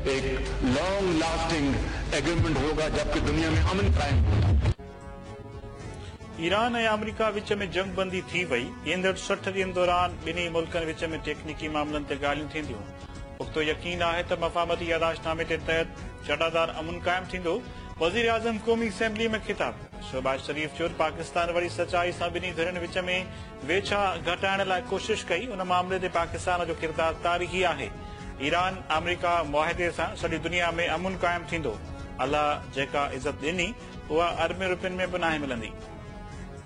एक long lasting agreement होगा जबकि दुनिया में अमन कायम होगा। ईरान ऐं अमेरिका विच में जंग बंदी थी वई। ईंदड़ 60 ॾींहनि दौरान ॿिन्ही मुल्कनि विच में टेक्निकी मामलनि ते ॻाल्हियूं थींदियूं। पुख्तो यकीन आहे त मफ़ाहमती यादाश्तनामे जे तहत जड़ादार अमन कायम थींदो। वज़ीर आज़म क़ौमी असेंबली में ख़िताब। शहबाज शरीफ़ चयो पाकिस्तान वरी सचाई सां ॿिन्ही धड़नि विच में वेझा घटाइण लाइ कोशिश कई। उन मामले ते पाकिस्तान जो किरदारु तारीख़ी आहे। ईरान अमेरिका मुआहिदे सां सॼी दुनिया में अमन कायम थींदो। अलाह जेका इज़त ॾिनी उहा अरबें रुपयनि में बि नाहे मिलंदी।